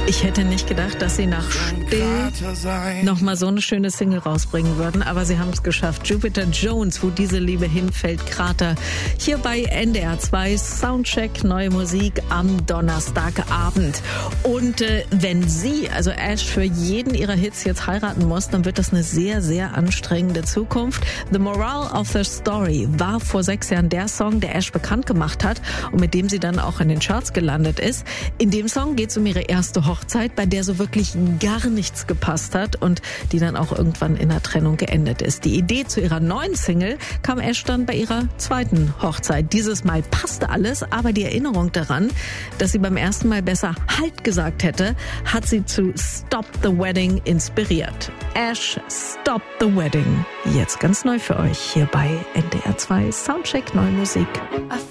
Ich hätte nicht gedacht, dass sie nach Still nochmal so eine schöne Single rausbringen würden, aber sie haben es geschafft. Jupiter Jones, wo diese Liebe hinfällt, Krater. Hier bei NDR 2 Soundcheck, neue Musik am Donnerstagabend. Und wenn sie, also Ash, für jeden ihrer Hits jetzt heiraten muss, dann wird das eine sehr, sehr anstrengende Zukunft. The Moral of the Story war vor 6 Jahren der Song, der Ash bekannt gemacht hat und mit dem sie dann auch in den Charts gelandet ist. In dem Song geht es um ihre erste Hochzeit, bei der so wirklich gar nichts gepasst hat und die dann auch irgendwann in einer Trennung geendet ist. Die Idee zu ihrer neuen Single kam Ash dann bei ihrer zweiten Hochzeit. Dieses Mal passte alles, aber die Erinnerung daran, dass sie beim ersten Mal besser Halt gesagt hätte, hat sie zu Stop the Wedding inspiriert. Ash, Stop the Wedding. Jetzt ganz neu für euch hier bei NDR 2 Soundcheck, neue Musik.